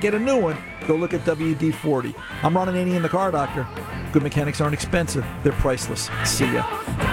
get a new one, go look at WD-40. I'm Ron Ananian, the car doctor. Good mechanics aren't expensive. They're priceless. See ya.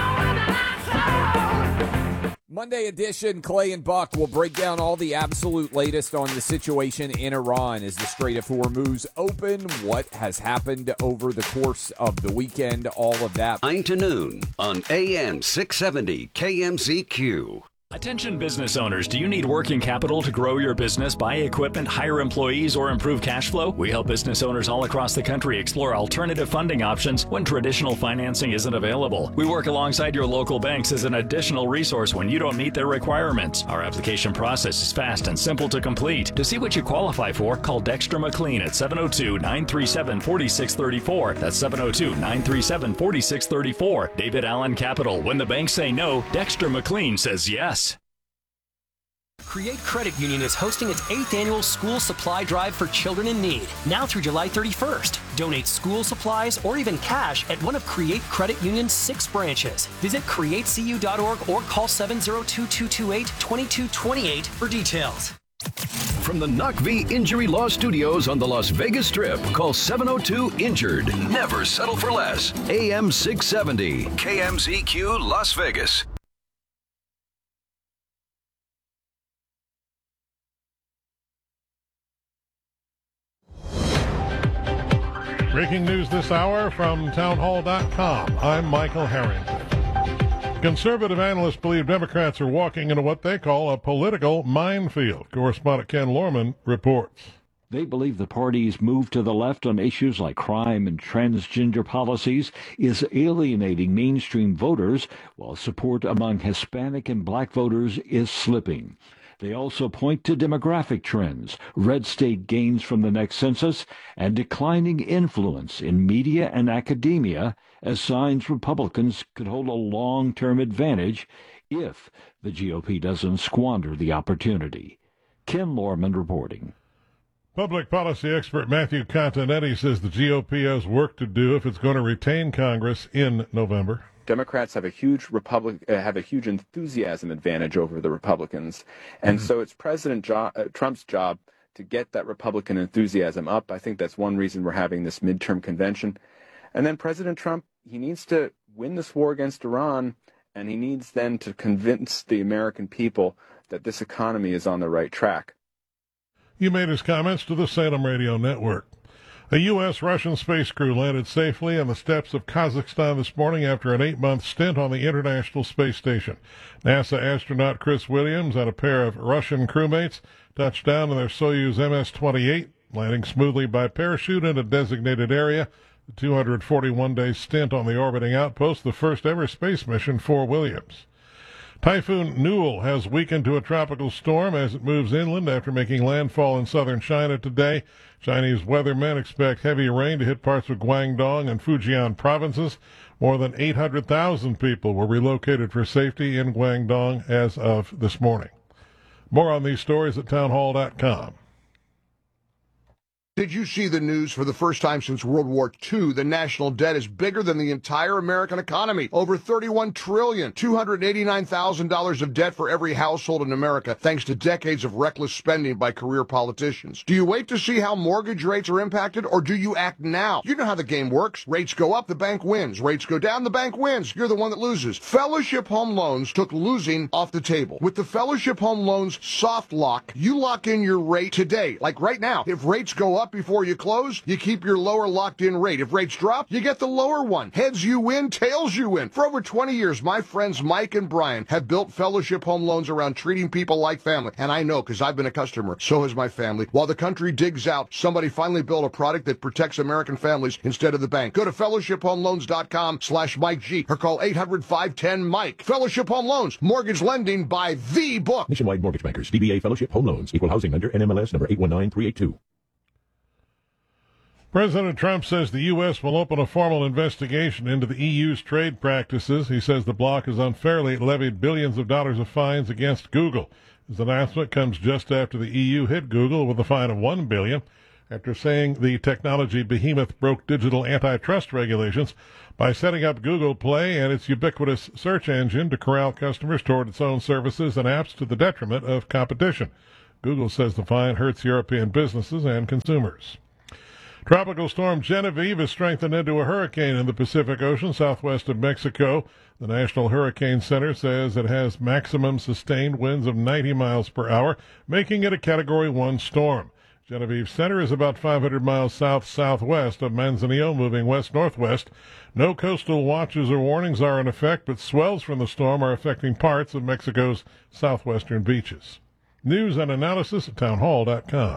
Monday edition, Clay and Buck will break down all the absolute latest on the situation in Iran as the Strait of Hormuz open, what has happened over the course of the weekend, all of that. 9 to noon on AM 670 KMZQ. Attention business owners, do you need working capital to grow your business, buy equipment, hire employees, or improve cash flow? We help business owners all across the country explore alternative funding options when traditional financing isn't available. We work alongside your local banks as an additional resource when you don't meet their requirements. Our application process is fast and simple to complete. To see what you qualify for, call Dexter McLean at 702-937-4634. That's 702-937-4634. David Allen Capital. When the banks say no, Dexter McLean says yes. Create Credit Union is hosting its 8th annual school supply drive for children in need, now through July 31st. Donate school supplies or even cash at one of Create Credit Union's 6 branches. Visit createcu.org or call 702-228-2228 for details. From the Knock V Injury Law Studios on the Las Vegas Strip, call 702-INJURED. Never settle for less. AM 670, KMZQ Las Vegas. Breaking news this hour from townhall.com. I'm Michael Harrington. Conservative analysts believe Democrats are walking into what they call a political minefield. Correspondent Ken Lorman reports. They believe the party's move to the left on issues like crime and transgender policies is alienating mainstream voters, while support among Hispanic and black voters is slipping. They also point to demographic trends, red state gains from the next census, and declining influence in media and academia as signs Republicans could hold a long-term advantage if the GOP doesn't squander the opportunity. Ken Lorman reporting. Public policy expert Matthew Continetti says the GOP has work to do if it's going to retain Congress in November. Democrats have a huge enthusiasm advantage over the Republicans, and so it's President Trump's job to get that Republican enthusiasm up. I think that's one reason we're having this midterm convention. And then President Trump, he needs to win this war against Iran, and he needs then to convince the American people that this economy is on the right track. He made his comments to the Salem Radio Network. A U.S.-Russian space crew landed safely on the steppes of Kazakhstan this morning after an 8-month stint on the International Space Station. NASA astronaut Chris Williams and a pair of Russian crewmates touched down in their Soyuz MS-28, landing smoothly by parachute in a designated area. The 241-day stint on the orbiting outpost, the first ever space mission for Williams. Typhoon Newell has weakened to a tropical storm as it moves inland after making landfall in southern China today. Chinese weathermen expect heavy rain to hit parts of Guangdong and Fujian provinces. More than 800,000 people were relocated for safety in Guangdong as of this morning. More on these stories at townhall.com. Did you see the news? For the first time since World War II, the national debt is bigger than the entire American economy. Over $31 trillion, $289,000 of debt for every household in America, thanks to decades of reckless spending by career politicians. Do you wait to see how mortgage rates are impacted, or do you act now? You know how the game works. Rates go up, the bank wins. Rates go down, the bank wins. You're the one that loses. Fellowship Home Loans took losing off the table. With the Fellowship Home Loans soft lock, you lock in your rate today. Like right now, if rates go up before you close, you keep your lower locked-in rate. If rates drop, you get the lower one. Heads you win, tails you win. For over 20 years, my friends Mike and Brian have built Fellowship Home Loans around treating people like family. And I know, because I've been a customer. So has my family. While the country digs out, somebody finally built a product that protects American families instead of the bank. Go to fellowshiphomeloans.com/Mike G or call 800-510-MIKE. Fellowship Home Loans. Mortgage lending by the book. Nationwide Mortgage Bankers. DBA Fellowship Home Loans. Equal housing lender. NMLS number 819382. President Trump says the U.S. will open a formal investigation into the EU's trade practices. He says the bloc has unfairly levied billions of dollars of fines against Google. His announcement comes just after the EU hit Google with a fine of $1 billion after saying the technology behemoth broke digital antitrust regulations by setting up Google Play and its ubiquitous search engine to corral customers toward its own services and apps to the detriment of competition. Google says the fine hurts European businesses and consumers. Tropical storm Genevieve has strengthened into a hurricane in the Pacific Ocean southwest of Mexico. The National Hurricane Center says it has maximum sustained winds of 90 miles per hour, making it a Category 1 storm. Genevieve Center is about 500 miles south-southwest of Manzanillo, moving west-northwest. No coastal watches or warnings are in effect, but swells from the storm are affecting parts of Mexico's southwestern beaches. News and analysis at townhall.com.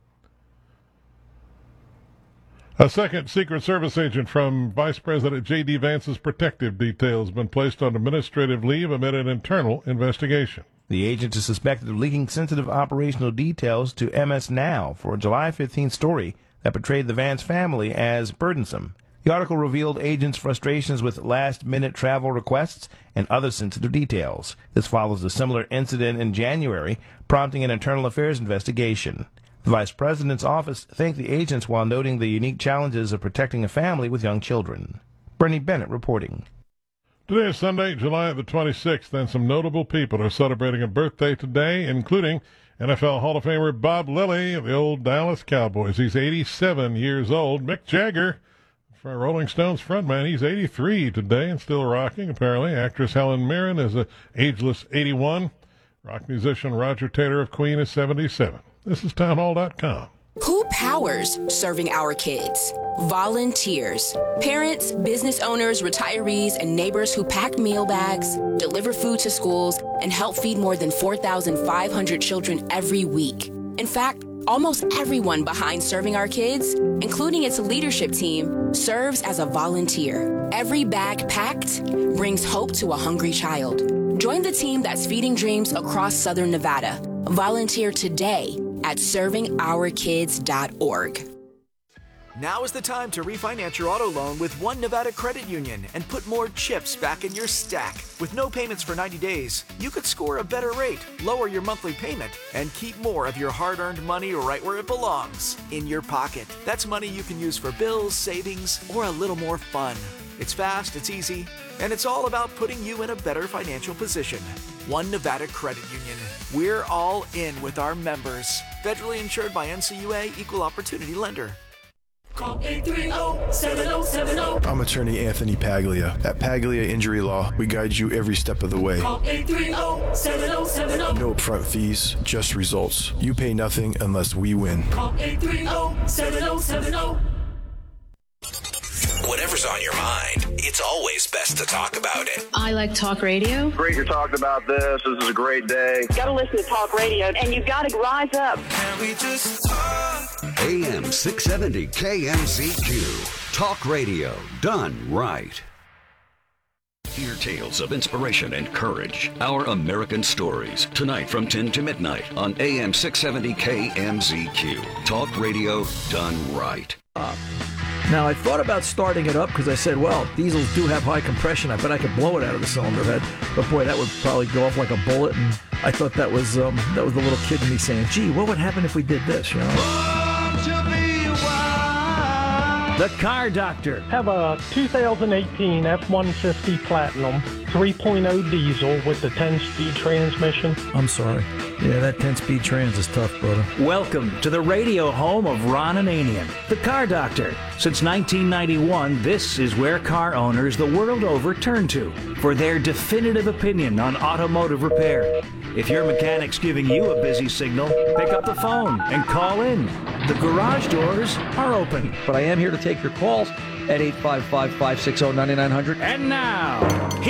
A second Secret Service agent from Vice President J.D. Vance's protective detail has been placed on administrative leave amid an internal investigation. The agent is suspected of leaking sensitive operational details to MS Now for a July 15th story that portrayed the Vance family as burdensome. The article revealed agents' frustrations with last-minute travel requests and other sensitive details. This follows a similar incident in January, prompting an internal affairs investigation. The Vice President's office thanked the agents while noting the unique challenges of protecting a family with young children. Bernie Bennett reporting. Today is Sunday, July the 26th, and some notable people are celebrating a birthday today, including NFL Hall of Famer Bob Lilly of the old Dallas Cowboys. He's 87 years old. Mick Jagger, for Rolling Stones frontman, he's 83 today and still rocking, apparently. Actress Helen Mirren is an ageless 81. Rock musician Roger Taylor of Queen is 77. This is townhall.com. Who powers serving our kids? Volunteers. Parents, business owners, retirees, and neighbors who pack meal bags, deliver food to schools, and help feed more than 4,500 children every week. In fact, almost everyone behind serving our kids, including its leadership team, serves as a volunteer. Every bag packed brings hope to a hungry child. Join the team that's feeding dreams across Southern Nevada. Volunteer today at servingourkids.org. Now is the time to refinance your auto loan with One Nevada Credit Union and put more chips back in your stack. With no payments for 90 days, you could score a better rate, lower your monthly payment, and keep more of your hard-earned money right where it belongs, in your pocket. That's money you can use for bills, savings, or a little more fun. It's fast, it's easy, and it's all about putting you in a better financial position. One Nevada Credit Union. We're all in with our members. Federally insured by NCUA, Equal Opportunity Lender. Call 830-7070. I'm attorney Anthony Paglia. At Paglia Injury Law, we guide you every step of the way. Call 830-7070. No upfront fees, just results. You pay nothing unless we win. Call 830-7070. Whatever's on your mind, it's always best to talk about it. I like talk radio. Great to talk about this. This is a great day. Got to listen to talk radio, and you've got to rise up. Can we just talk? AM 670 KMZQ. Talk radio done right. Hear tales of inspiration and courage. Our American Stories. Tonight from 10 to midnight on AM 670 KMZQ. Talk radio done right. Now, I thought about starting it up because I said, well, diesels do have high compression. I bet I could blow it out of the cylinder head. But boy, that would probably go off like a bullet. And I thought that was the little kid in me saying, gee, what would happen if we did this, you know? The Car Doctor. Have a 2018 F-150 Platinum 3.0 diesel with the 10-speed transmission. I'm sorry. Yeah, that 10-speed trans is tough, brother. Welcome to the radio home of Ron Ananian, the Car Doctor. Since 1991, this is where car owners the world over turn to for their definitive opinion on automotive repair. If your mechanic's giving you a busy signal, pick up the phone and call in. The garage doors are open. But I am here to take your calls at 855-560-9900. And now,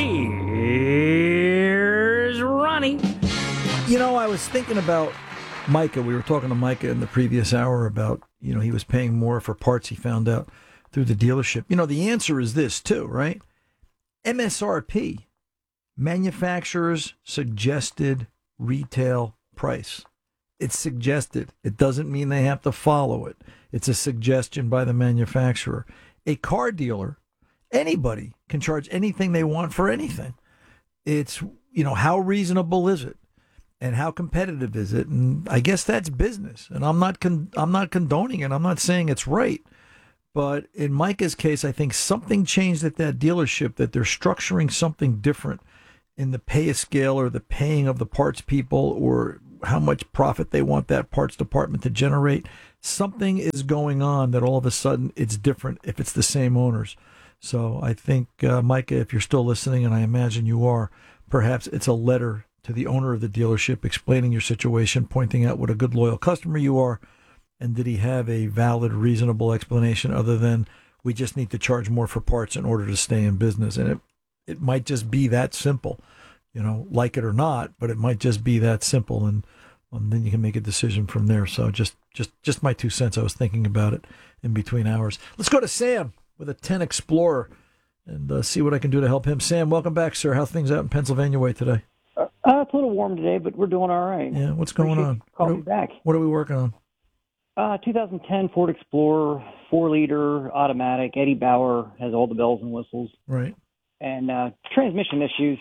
here's Ronnie. You know, I was thinking about Micah. We were talking to Micah in the previous hour about, you know, he was paying more for parts he found out through the dealership. You know, the answer is this, too, right? MSRP, manufacturer's suggested retail price. It's suggested. It doesn't mean they have to follow it. It's a suggestion by the manufacturer. A car dealer, anybody, can charge anything they want for anything. It's, you know, how reasonable is it? And how competitive is it? And I guess that's business. And I'm not condoning it. I'm not saying it's right. But in Micah's case, I think something changed at that dealership, that they're structuring something different in the pay scale or the paying of the parts people, or how much profit they want that parts department to generate. Something is going on that all of a sudden it's different if it's the same owners. So I think, Micah, if you're still listening, and I imagine you are, perhaps it's a letter to the owner of the dealership explaining your situation, pointing out what a good, loyal customer you are, and did he have a valid, reasonable explanation other than we just need to charge more for parts in order to stay in business. And it might just be that simple, like it or not, but it might just be that simple. And then you can make a decision from there. So just my 2 cents. I was thinking about it in between hours. Let's go to Sam with a 10 Explorer and see what I can do to help him. Sam, welcome back, sir. How are things out in Pennsylvania way today? It's a little warm today, but we're doing all right. Yeah, what's going on? Call me back. What are we working on? 2010 Ford Explorer, 4-liter automatic. Eddie Bauer has all the bells and whistles. Right. And transmission issues.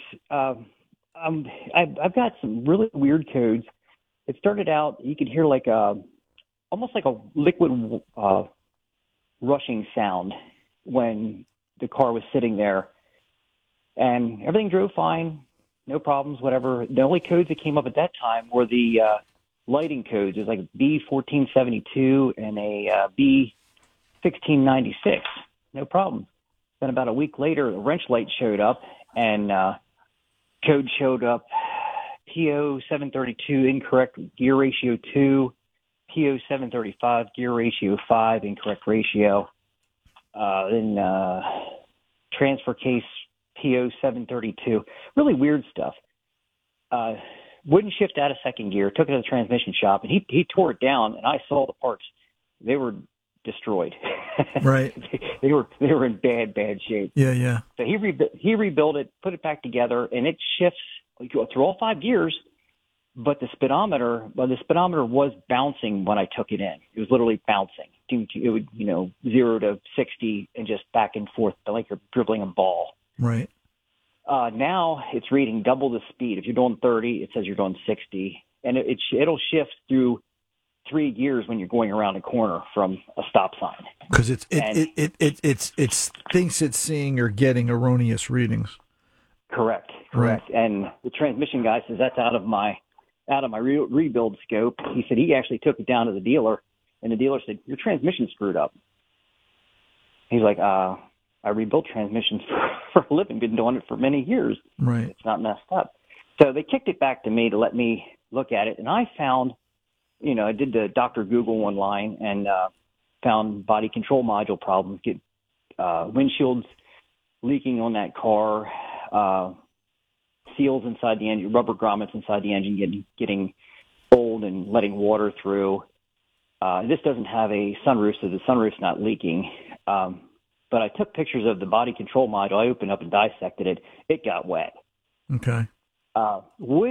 I've got some really weird codes. It started out, you could hear almost like a liquid rushing sound when the car was sitting there. And everything drove fine, no problems, whatever. The only codes that came up at that time were the lighting codes. It was like B1472 and a B1696. No problem. Then about a week later, the wrench light showed up, and code showed up PO732, incorrect gear ratio 2, PO735, gear ratio 5, incorrect ratio. Then transfer case PO732. Really weird stuff. Wouldn't shift out of second gear. Took it to the transmission shop, and he tore it down, and I saw the parts. They were destroyed. Right. they were in bad shape. Yeah. So he rebuilt it, put it back together, and it shifts through all 5 gears. But the speedometer was bouncing when I took it in. It was literally bouncing. It would 0 to 60 and just back and forth like you're dribbling a ball. Right. Now it's reading double the speed. If you're doing 30, it says you're doing 60, and it'll shift through 3 gears when you're going around a corner from a stop sign. Because it thinks it's seeing or getting erroneous readings. Correct. Right. And the transmission guy says that's out of my rebuild scope. He said he actually took it down to the dealer, and the dealer said your transmission's screwed up. He's like, I rebuilt transmissions for a living, been doing it for many years. Right. It's not messed up. So they kicked it back to me to let me look at it. And I found, I did the Dr. Google online and found body control module problems, get windshields leaking on that car, seals inside the engine, rubber grommets inside the engine getting old and letting water through. This doesn't have a sunroof, so the sunroof's not leaking. But I took pictures of the body control module. I opened up and dissected it. It got wet. Okay. I'm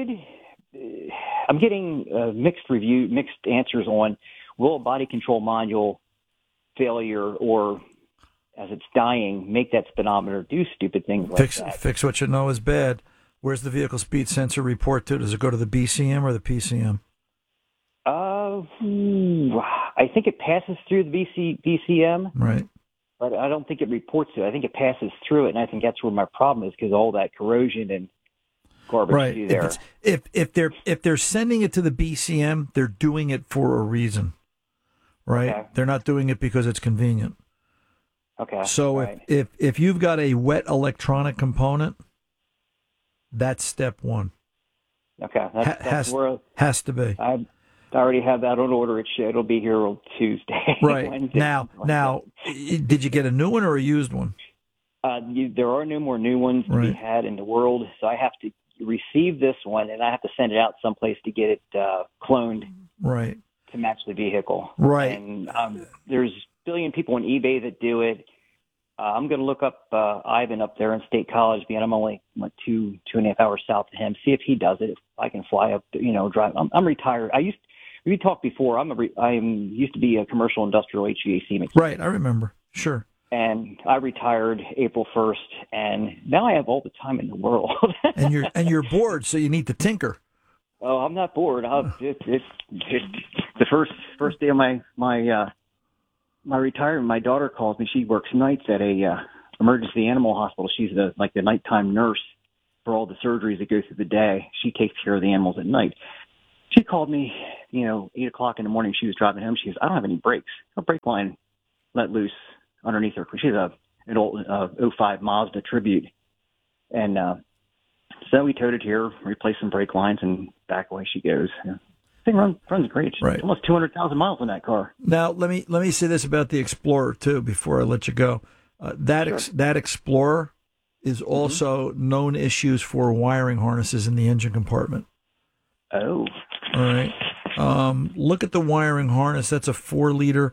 getting mixed answers on will a body control module failure or as it's dying make that speedometer do stupid things like that. Fix what you know is bad. Where's the vehicle speed sensor report to? Does it go to the BCM or the PCM? I think it passes through the BCM. Right. But I don't think it reports to it. I think it passes through it, and I think that's where my problem is because all that corrosion and garbage through there. If they're sending it to the BCM, they're doing it for a reason, right? Okay. They're not doing it because it's convenient. Okay. So right. if you've got a wet electronic component, that's step one. Okay, that's where has to be. I already have that on order. It'll be here on Tuesday. Right. Wednesday. Now, did you get a new one or a used one? There are no more new ones to be had in the world, so I have to receive this one, and I have to send it out someplace to get it cloned. Right. To match the vehicle. Right. And there's a billion people on eBay that do it. I'm going to look up Ivan up there in State College, being I'm only 2.5 hours south of him, see if he does it. If I can fly up, drive. I'm retired. We talked before. I used to be a commercial industrial HVAC mechanic. Right, I remember. Sure. And I retired April 1st, and now I have all the time in the world. and you're bored, so you need to tinker. Oh, I'm not bored. It's the first day of my retirement. My daughter calls me. She works nights at a emergency animal hospital. She's the nighttime nurse for all the surgeries that go through the day. She takes care of the animals at night. She called me, 8 o'clock in the morning. She was driving home. She goes, I don't have any brakes. Her brake line let loose underneath her. She has an old 05 Mazda Tribute. And so we towed it here, replaced some brake lines, and back away she goes. Yeah. Thing runs great. Right. Almost 200,000 miles on that car. Now, let me say this about the Explorer, too, before I let you go. That Explorer is also known issues for wiring harnesses in the engine compartment. Oh. All right. Look at the wiring harness. That's a 4-liter.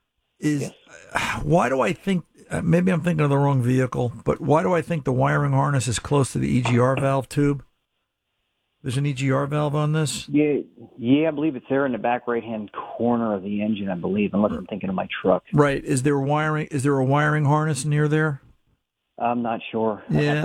Why do I think, maybe I'm thinking of the wrong vehicle, but why do I think the wiring harness is close to the EGR valve tube? There's an EGR valve on this? Yeah, I believe it's there in the back right-hand corner of the engine, I believe, unless I'm thinking of my truck. Right. Is there a wiring harness near there? I'm not sure.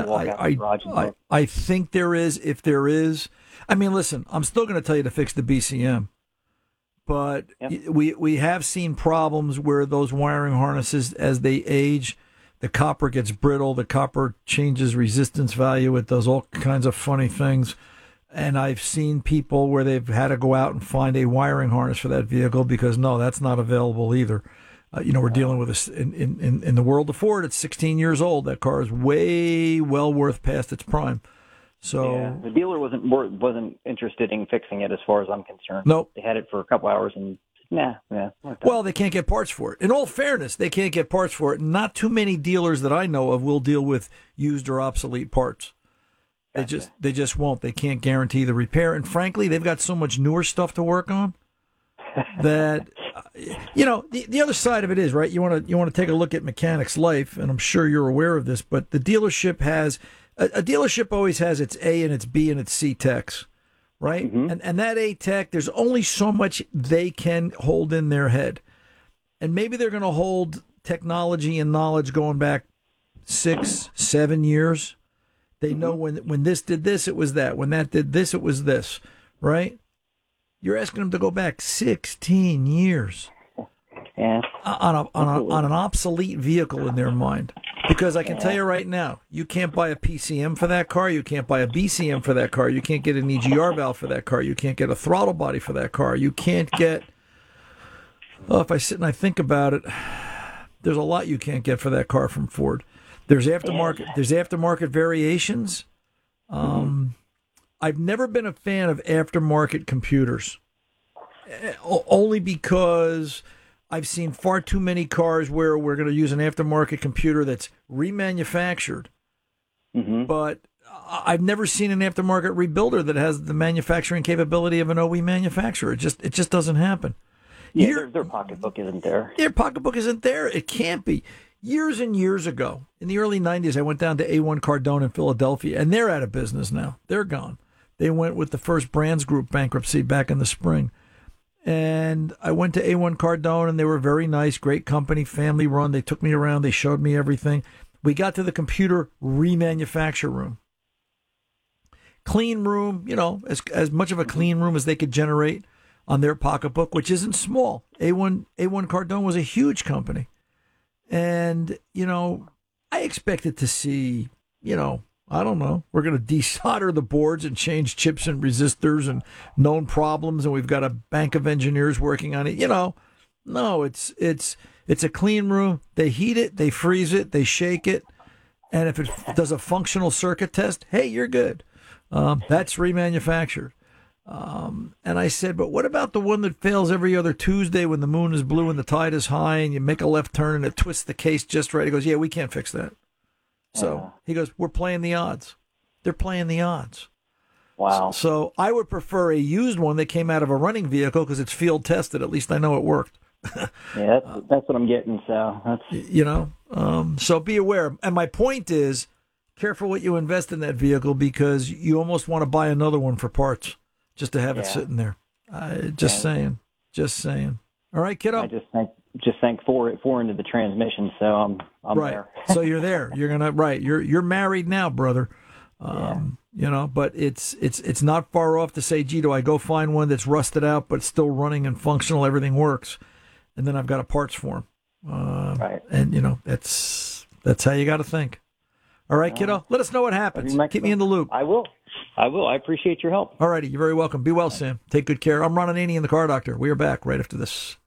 I think there is. If there is, I mean, listen, I'm still going to tell you to fix the BCM, but we have seen problems where those wiring harnesses, as they age, the copper gets brittle, the copper changes resistance value, it does all kinds of funny things. And I've seen people where they've had to go out and find a wiring harness for that vehicle because, no, that's not available either. We're dealing with this in the world of Ford. It's 16 years old. That car is way well worth past its prime. So the dealer wasn't interested in fixing it, as far as I'm concerned. Nope. They had it for a couple hours and Well, they can't get parts for it. In all fairness, they can't get parts for it. Not too many dealers that I know of will deal with used or obsolete parts. Gotcha. They just won't. They can't guarantee the repair. And frankly, they've got so much newer stuff to work on that the other side of it is, right, you want to take a look at Mechanics Life, and I'm sure you're aware of this, but the dealership has a dealership always has its A and its B and its C techs, right? Mm-hmm. And that A tech, there's only so much they can hold in their head. And maybe they're going to hold technology and knowledge going back 6-7 years. They know when this did this, it was that. When that did this, it was this, right? You're asking them to go back 16 years on an obsolete vehicle in their mind. Because I can tell you right now, you can't buy a PCM for that car. You can't buy a BCM for that car. You can't get an EGR valve for that car. You can't get a throttle body for that car. You can't get... if I sit and I think about it, there's a lot you can't get for that car from Ford. There's aftermarket variations. I've never been a fan of aftermarket computers, only because I've seen far too many cars where we're going to use an aftermarket computer that's remanufactured. Mm-hmm. But I've never seen an aftermarket rebuilder that has the manufacturing capability of an OE manufacturer. It just doesn't happen. Yeah, their pocketbook isn't there. Their pocketbook isn't there. It can't be. Years and years ago, in the early 90s, I went down to A1 Cardone in Philadelphia, and they're out of business now. They're gone. They went with the First Brands Group bankruptcy back in the spring. And I went to A1 Cardone, and they were very nice, great company, family run. They took me around. They showed me everything. We got to the computer remanufacture room. Clean room, as much of a clean room as they could generate on their pocketbook, which isn't small. A1 Cardone was a huge company. And, I expected to see, I don't know, we're going to desolder the boards and change chips and resistors and known problems, and we've got a bank of engineers working on it. No, it's a clean room. They heat it, they freeze it, they shake it, and if it does a functional circuit test, hey, you're good. That's remanufactured. And I said, but what about the one that fails every other Tuesday when the moon is blue and the tide is high and you make a left turn and it twists the case just right? He goes, yeah, we can't fix that. So he goes, we're playing the odds. They're playing the odds. Wow. So I would prefer a used one that came out of a running vehicle because it's field tested. At least I know it worked. Yeah, that's what I'm getting. So that's so be aware. And my point is, careful what you invest in that vehicle because you almost want to buy another one for parts. Just to have it sitting there. Just saying. All right, kiddo. I just think four into the transmission, so I'm right. there. So you're there. You're gonna You're married now, brother. But it's not far off to say, gee, do I go find one that's rusted out but still running and functional, everything works, and then I've got a parts for him. Right. And that's how you got to think. All right, kiddo. Let us know what happens. Keep me in the loop. I will. I will. I appreciate your help. All righty. You're very welcome. Be well, Sam. Take good care. I'm Ron Ananian, the Car Doctor. We are back right after this.